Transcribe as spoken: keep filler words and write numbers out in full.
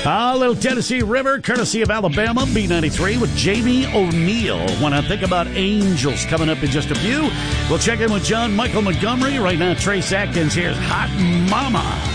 A little Tennessee River, courtesy of Alabama, B ninety-three with Jamie O'Neal. When I think about angels coming up in just a few, we'll check in with John Michael Montgomery. Right now, Trace Atkins here's Hot Mama.